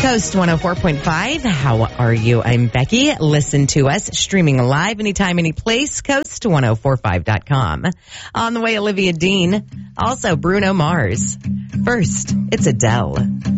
Coast 104.5. How are you? I'm Becky. Listen to us streaming live anytime, any place. Coast1045.com. On the way, Olivia Dean. Also, Bruno Mars. First, it's Adele.